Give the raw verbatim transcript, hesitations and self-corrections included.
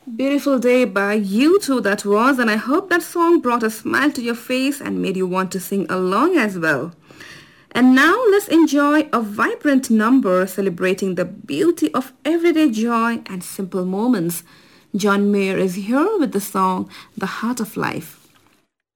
Beautiful day by you two that was, and I hope that song brought a smile to your face and made you want to sing along as well. And now let's enjoy a vibrant number celebrating the beauty of everyday joy and simple moments. John Mayer is here with the song The Heart of Life.